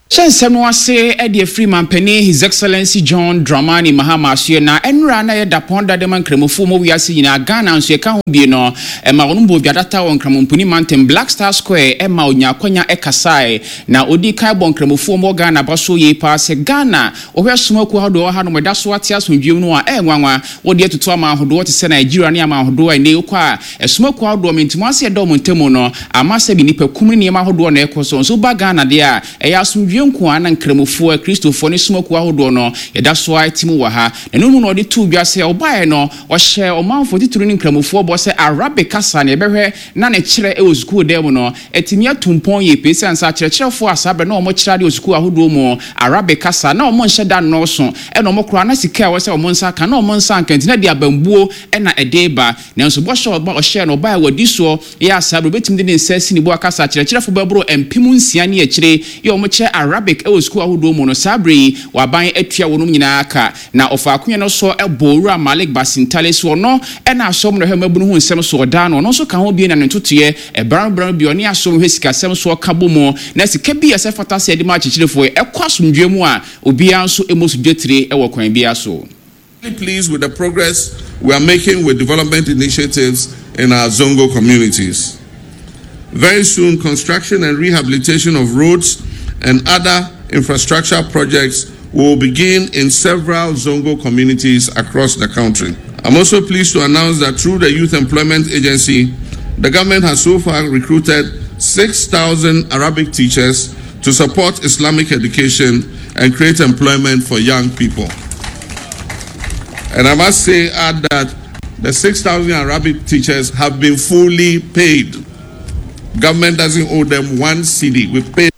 Shensemwa say Eddie Freeman Penny, His Excellency John Dramani Mahama Siena, Enra na da ponda de man kremofumo we are na Ghana and Sheka be no, Emma Onumbo Biadata on Kramumpuni Mountain, Black Star Square, Emma Onyakonya Ekasai, na Odi Kaibon Kremofumo Ghana Baso ye pass Ghana, or smoke do hano medaswatias with you know, Wanga, what dear to Toma who do to send Nigeria Niama who do a neoqua, a smoke out do mean to Marcia Domontemono, a massive nipa Kuminiama who do an echo so Bagana there, a yasum Kwan and Kremofo Christopher smoke wa hodono that's why timu wa ha enu no de tu bia se obae no o share o man 42 ni Kremofo bo se Arabic kasa na ebehwe na ne kire e ozuku dem no etimi atumpon ye pese ansa kirekirefo asabe na o mo kira de ozuku ahodo mu Arabic kasa na o mo nhye da no so e no mo kura na sika wo se o mo nsa ka na o mo nsa nkanti na de abambuo e na edeba na nso bo share no obae wadi so ya asabe betim de nsasi ni bo akasa kirekirefo babro empimu nsia ne akire ye o mo kire Arabic e school ahodo mu no sabre waban atua wonum nyina aka na ofa akonya no so ebowura Malik Basintale so no e na asom no hemabunu hu nsem so da no so ka ho bi na ntotoye e bran bi oni asom hesika sem so ka bomo na sika bi ese fatase de ma chechirefo e kwasomdwe mu a obi anso emosudwetire e wo kwan bia so. Pleased with the progress we are making with development initiatives in our Zongo communities. Very soon, construction and rehabilitation of roads and other infrastructure projects will begin in several Zongo communities across the country. I'm also pleased to announce that through the Youth Employment Agency, the government has so far recruited 6,000 Arabic teachers to support Islamic education and create employment for young people. And I must add that the 6,000 Arabic teachers have been fully paid. Government doesn't owe them 1 cedi. We pay.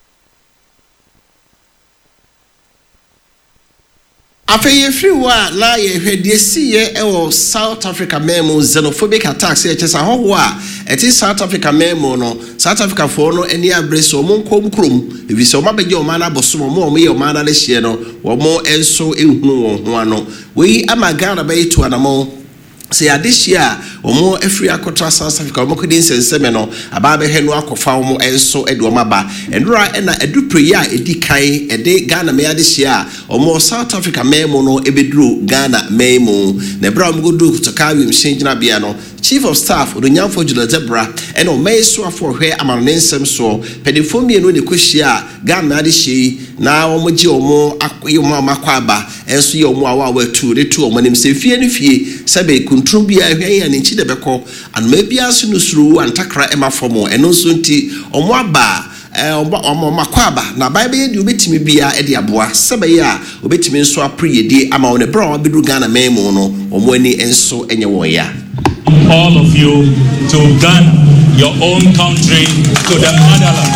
After free wa na ye hwede siye e South Africa memo xenophobic attacks e chesa ho wa eti South Africa memo no South Africa for no eni abreso mo nkom krom ebi se o mabeje o mana bosomo mo ye o mana le hye no wo mo enso ehunu wo ho ano we amagana ba yitu anamo say this year omo every akotra South Africa omo kudin senseme no ababe henu akofa omo enso edo maba enra na edu prayer edi kai ede Ghana me this year omo South Africa memo no ebedru Ghana memo na bra omo godu to kawi mshinjina bia no Chief of Staff Onyamfo Julia Zebra eno meso afo hwe amanensem so pedifo mienu ne kwhia Ghana de hye na omo gi omo akoyoma amakwaba enso ye omo awa watu de tu omo nim se fie ne fie sebe kuntrum ahwe ya ne nchi de beko and maybe asu nusuru antakra ema fomo eno so nti omo aba omo makwaba na bible de obetimi bia e de aboa sebe ya obetimi nso apriyedi ama one bra obedu Ghana memo no omo ani enso enye wo ya. All of you to Ghana, your own country, to the motherland.